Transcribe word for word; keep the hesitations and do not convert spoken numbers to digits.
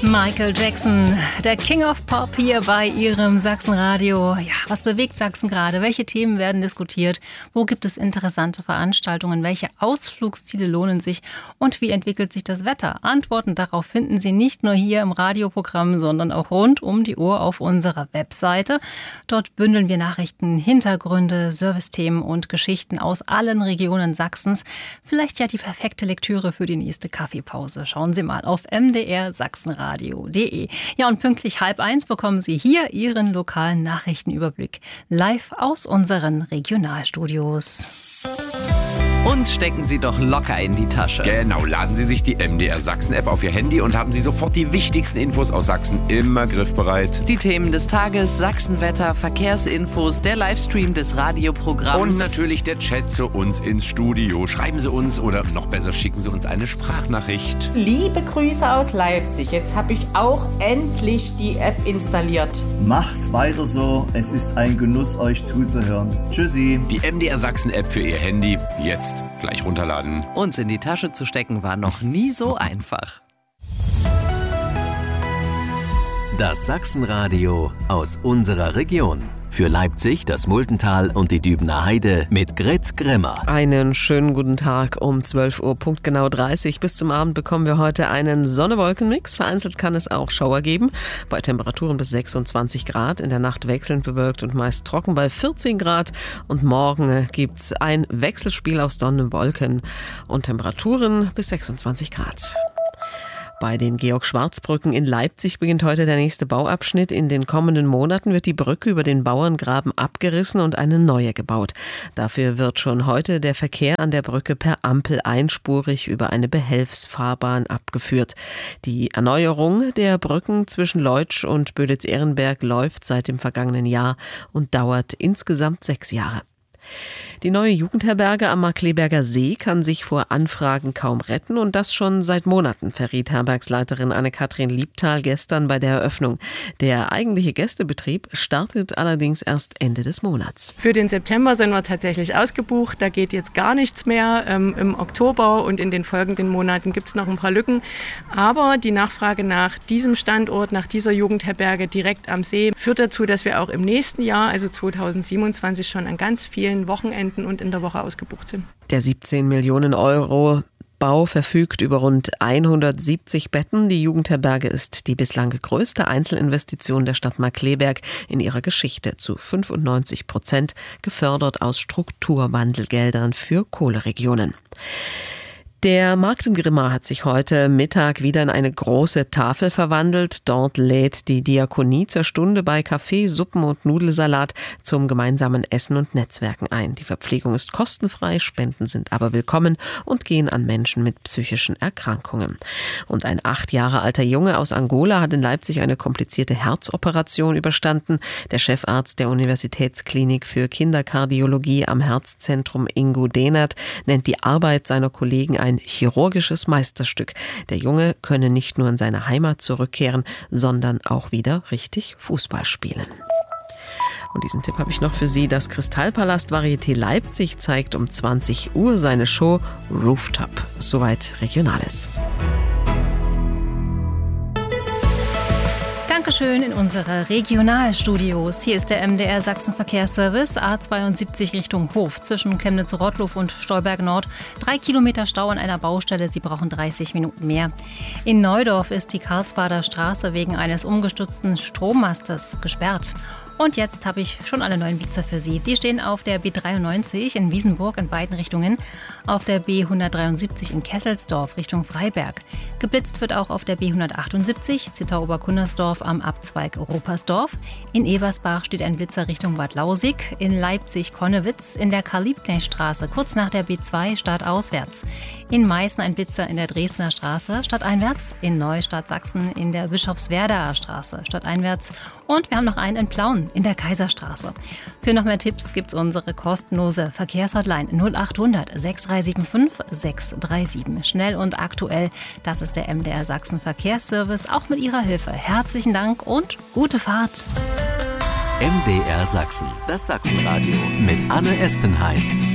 Michael Jackson, der King of Pop hier bei Ihrem Sachsenradio. Ja, was bewegt Sachsen gerade? Welche Themen werden diskutiert? Wo gibt es interessante Veranstaltungen? Welche Ausflugsziele lohnen sich? Und wie entwickelt sich das Wetter? Antworten darauf finden Sie nicht nur hier im Radioprogramm, sondern auch rund um die Uhr auf unserer Webseite. Dort bündeln wir Nachrichten, Hintergründe, Servicethemen und Geschichten aus allen Regionen Sachsens. Vielleicht ja die perfekte Lektüre für die nächste Kaffeepause. Schauen Sie mal auf m d r sachsenradio punkt d e. Ja, und pünktlich halb eins bekommen Sie hier Ihren lokalen Nachrichtenüberblick live aus unseren Regionalstudios. Und stecken Sie doch locker in die Tasche. Genau, laden Sie sich die M D R Sachsen-App auf Ihr Handy und haben Sie sofort die wichtigsten Infos aus Sachsen immer griffbereit. Die Themen des Tages, Sachsenwetter, Verkehrsinfos, der Livestream des Radioprogramms. Und natürlich der Chat zu uns ins Studio. Schreiben Sie uns oder noch besser schicken Sie uns eine Sprachnachricht. Liebe Grüße aus Leipzig. Jetzt habe ich auch endlich die App installiert. Macht weiter so. Es ist ein Genuss, euch zuzuhören. Tschüssi. Die M D R Sachsen-App für Ihr Handy. Jetzt gleich runterladen. Uns in die Tasche zu stecken war noch nie so einfach. Das Sachsenradio aus unserer Region. Für Leipzig, das Muldental und die Dübener Heide mit Grit Grimmer. Einen schönen guten Tag um zwölf Uhr, punktgenau dreißig. Bis zum Abend bekommen wir heute einen Sonne-Wolken-Mix. Vereinzelt kann es auch Schauer geben. Bei Temperaturen bis sechsundzwanzig Grad. In der Nacht wechselnd bewölkt und meist trocken bei vierzehn Grad. Und morgen gibt's ein Wechselspiel aus Sonne, Wolken und Temperaturen bis sechsundzwanzig Grad. Bei den Georg-Schwarz-Brücken in Leipzig beginnt heute der nächste Bauabschnitt. In den kommenden Monaten wird die Brücke über den Bauerngraben abgerissen und eine neue gebaut. Dafür wird schon heute der Verkehr an der Brücke per Ampel einspurig über eine Behelfsfahrbahn abgeführt. Die Erneuerung der Brücken zwischen Leutsch und Böditz-Ehrenberg läuft seit dem vergangenen Jahr und dauert insgesamt sechs Jahre. Die neue Jugendherberge am Markkleeberger See kann sich vor Anfragen kaum retten und das schon seit Monaten, verriet Herbergsleiterin Anne-Kathrin Liebtal gestern bei der Eröffnung. Der eigentliche Gästebetrieb startet allerdings erst Ende des Monats. Für den September sind wir tatsächlich ausgebucht, da geht jetzt gar nichts mehr. Ähm, im Oktober und in den folgenden Monaten gibt es noch ein paar Lücken, aber die Nachfrage nach diesem Standort, nach dieser Jugendherberge direkt am See führt dazu, dass wir auch im nächsten Jahr, also zweitausendsiebenundzwanzig, schon an ganz vielen Wochenenden und in der Woche ausgebucht sind. Der siebzehn Millionen Euro Bau verfügt über rund hundertsiebzig Betten. Die Jugendherberge ist die bislang größte Einzelinvestition der Stadt Markkleeberg in ihrer Geschichte, zu fünfundneunzig Prozent gefördert aus Strukturwandelgeldern für Kohleregionen. Der Markt in Grimma hat sich heute Mittag wieder in eine große Tafel verwandelt. Dort lädt die Diakonie zur Stunde bei Kaffee, Suppen und Nudelsalat zum gemeinsamen Essen und Netzwerken ein. Die Verpflegung ist kostenfrei, Spenden sind aber willkommen und gehen an Menschen mit psychischen Erkrankungen. Und ein acht Jahre alter Junge aus Angola hat in Leipzig eine komplizierte Herzoperation überstanden. Der Chefarzt der Universitätsklinik für Kinderkardiologie am Herzzentrum, Ingo Dehnert, nennt die Arbeit seiner Kollegen ein chirurgisches Meisterstück. Der Junge könne nicht nur in seine Heimat zurückkehren, sondern auch wieder richtig Fußball spielen. Und diesen Tipp habe ich noch für Sie. Das Kristallpalast Varieté Leipzig zeigt um zwanzig Uhr seine Show Rooftop. Soweit Regionales. Dankeschön in unsere Regionalstudios. Hier ist der M D R Sachsen-Verkehrsservice A zweiundsiebzig Richtung Hof zwischen Chemnitz-Rottluff und Stolberg Nord. Drei Kilometer Stau an einer Baustelle, Sie brauchen dreißig Minuten mehr. In Neudorf ist die Karlsbader Straße wegen eines umgestürzten Strommastes gesperrt. Und jetzt habe ich schon alle neuen Blitzer für Sie. Die stehen auf der B dreiundneunzig in Wiesenburg in beiden Richtungen, auf der B hundertdreiundsiebzig in Kesselsdorf Richtung Freiberg. Geblitzt wird auch auf der B hundertachtundsiebzig Zittau-Oberkunnersdorf am Abzweig Rupersdorf. In Ebersbach steht ein Blitzer Richtung Bad Lausig, in Leipzig-Konnewitz, in der Karl-Liebknecht-Straße kurz nach der B zwei stadtauswärts. In Meißen ein Blitzer in der Dresdner Straße stadteinwärts, in Neustadt Sachsen in der Bischofswerdaer Straße stadteinwärts und wir haben noch einen in Plauen in der Kaiserstraße. Für noch mehr Tipps gibt's unsere kostenlose Verkehrshotline null achthundert sechs drei sieben fünf sechs drei sieben. Schnell und aktuell, das ist der M D R Sachsen Verkehrsservice, auch mit Ihrer Hilfe. Herzlichen Dank und gute Fahrt. M D R Sachsen, das Sachsenradio mit Anne Espenheim.